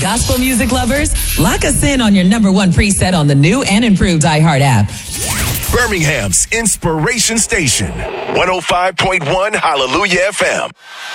Gospel music lovers, lock us in on your number one preset on the new and improved iHeart app. Birmingham's Inspiration Station, 105.1 Hallelujah FM.